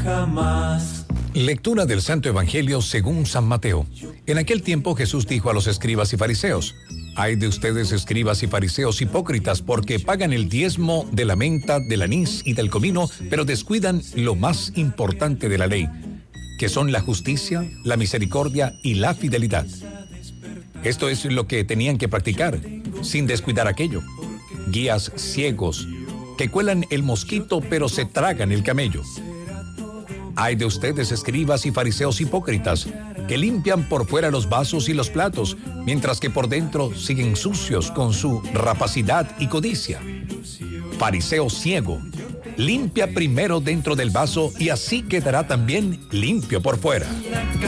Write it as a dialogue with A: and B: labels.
A: jamás.
B: Lectura del Santo Evangelio según San Mateo. En aquel tiempo Jesús dijo a los escribas y fariseos: Ay de ustedes, escribas y fariseos hipócritas, porque pagan el diezmo de la menta, del anís y del comino, pero descuidan lo más importante de la ley, que son la justicia, la misericordia y la fidelidad. Esto es lo que tenían que practicar, sin descuidar aquello. Guías ciegos, que cuelan el mosquito pero se tragan el camello. Ay de ustedes, escribas y fariseos hipócritas, que limpian por fuera los vasos y los platos, mientras que por dentro siguen sucios con su rapacidad y codicia. Fariseo ciego, limpia primero dentro del vaso y así quedará también limpio por fuera.